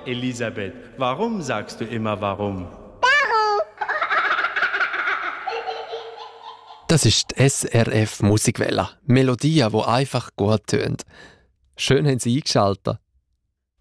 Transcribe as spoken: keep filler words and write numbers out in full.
Elisabeth, warum sagst du immer warum? Das ist die S R F Musikwelle. Melodien, die einfach gut tönen. Schön haben Sie eingeschaltet.